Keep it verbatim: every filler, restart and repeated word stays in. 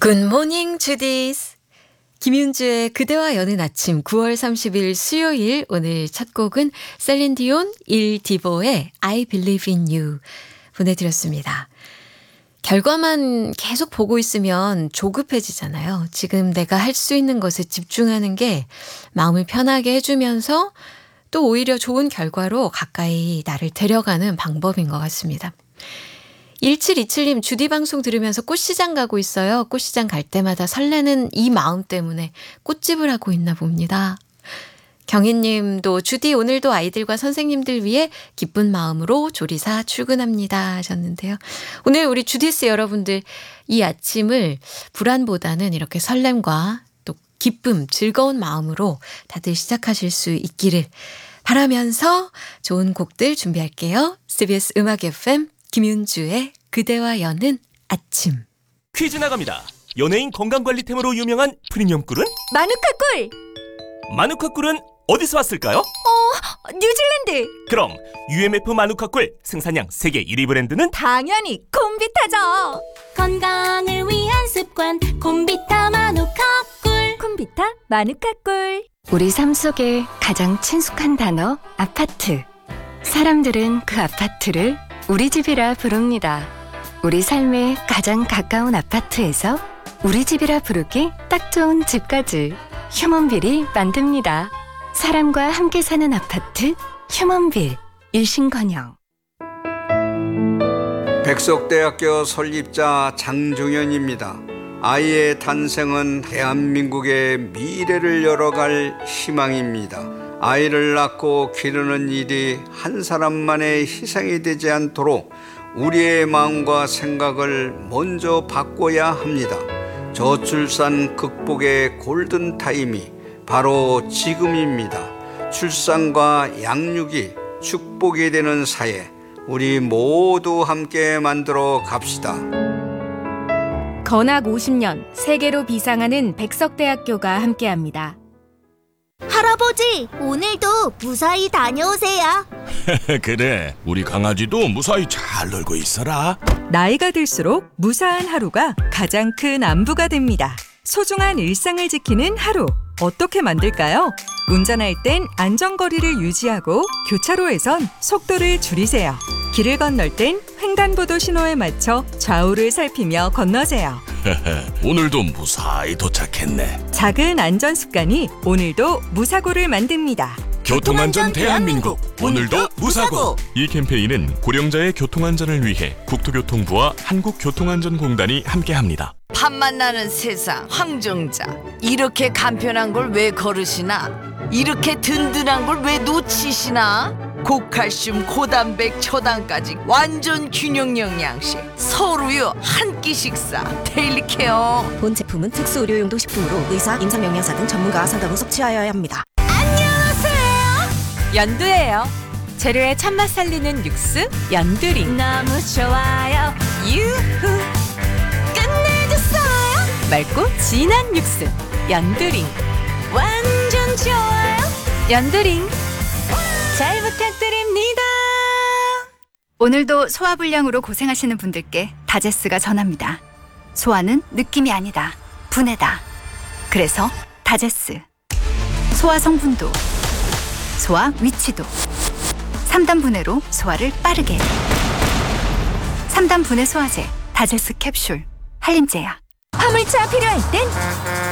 굿모닝 주디스. 김윤주의 그대와 여는 아침 구월 삼십일 수요일, 오늘 첫 곡은 셀린디온 일 디보의 I Believe in You 보내드렸습니다. 결과만 계속 보고 있으면 조급해지잖아요. 지금 내가 할 수 있는 것에 집중하는 게 마음을 편하게 해주면서 또 오히려 좋은 결과로 가까이 나를 데려가는 방법인 것 같습니다. 일칠이칠님, 주디 방송 들으면서 꽃시장 가고 있어요. 꽃시장 갈 때마다 설레는 이 마음 때문에 꽃집을 하고 있나 봅니다. 경희님도 주디 오늘도 아이들과 선생님들 위해 기쁜 마음으로 조리사 출근합니다 하셨는데요. 오늘 우리 주디스 여러분들 이 아침을 불안보다는 이렇게 설렘과 또 기쁨, 즐거운 마음으로 다들 시작하실 수 있기를 바라면서 좋은 곡들 준비할게요. 씨비에스 음악 에프엠 김윤주의 그대와 여는 아침. 퀴즈 나갑니다. 연예인 건강관리템으로 유명한 프리미엄 꿀은? 마누카 꿀! 마누카 꿀은 어디서 왔을까요? 어, 뉴질랜드! 그럼 유엠에프 마누카 꿀 생산량 세계 일 위 브랜드는? 당연히 콤비타죠! 건강을 위한 습관 콤비타 마누카 꿀. 콤비타 마누카 꿀. 우리 삶 속에 가장 친숙한 단어 아파트. 사람들은 그 아파트를 우리 집이라 부릅니다. 우리 삶에 가장 가까운 아파트에서 우리 집이라 부르기 딱 좋은 집까지 휴먼빌이 만듭니다. 사람과 함께 사는 아파트 휴먼빌. 일신건영. 백석대학교 설립자 장중현입니다. 아이의 탄생은 대한민국의 미래를 열어갈 희망입니다. 아이를 낳고 기르는 일이 한 사람만의 희생이 되지 않도록 우리의 마음과 생각을 먼저 바꿔야 합니다. 저출산 극복의 골든타임이 바로 지금입니다. 출산과 양육이 축복이 되는 사회, 우리 모두 함께 만들어 갑시다. 건학 오십 년 세계로 비상하는 백석대학교가 함께합니다. 할아버지, 오늘도 무사히 다녀오세요. 그래, 우리 강아지도 무사히 잘 놀고 있어라. 나이가 들수록 무사한 하루가 가장 큰 안부가 됩니다. 소중한 일상을 지키는 하루, 어떻게 만들까요? 운전할 땐 안전거리를 유지하고 교차로에선 속도를 줄이세요. 길을 건널 땐 횡단보도 신호에 맞춰 좌우를 살피며 건너세요. 오늘도 무사히 도착했네. 작은 안전 습관이 오늘도 무사고를 만듭니다. 교통안전 대한민국, 오늘도 무사고. 이 캠페인은 고령자의 교통안전을 위해 국토교통부와 한국교통안전공단이 함께합니다. 팝만 나는 세상 황정자, 이렇게 간편한 걸 왜 걸으시나? 이렇게 든든한 걸 왜 놓치시나? 고칼슘, 고단백, 초당까지 완전 균형 영양식, 서울우유 한 끼 식사 데일리 케어. 본 제품은 특수 의료용도 식품으로 의사, 임상영양사 등 전문가와 상담 후 섭취하여야 합니다. 연두예요. 재료의 참맛 살리는 육수 연두링. 너무 좋아요. 유후. 끝내줬어요. 맑고 진한 육수 연두링. 완전 좋아요. 연두링. 잘 부탁드립니다. 오늘도 소화불량으로 고생하시는 분들께 다제스가 전합니다. 소화는 느낌이 아니다, 분해다. 그래서 다제스. 소화 성분도, 소화 위치도, 삼 단 분해로 소화를 빠르게. 삼 단 분해 소화제 다제스 캡슐. 한림제약. 화물차 필요할 땐